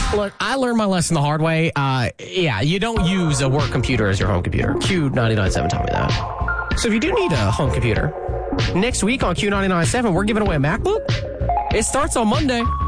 Look, I learned my lesson the hard way. Yeah, you don't use a work computer as your home computer. Q997 taught me that. So if you do need a home computer, next week on Q997, we're giving away a MacBook. It starts on Monday.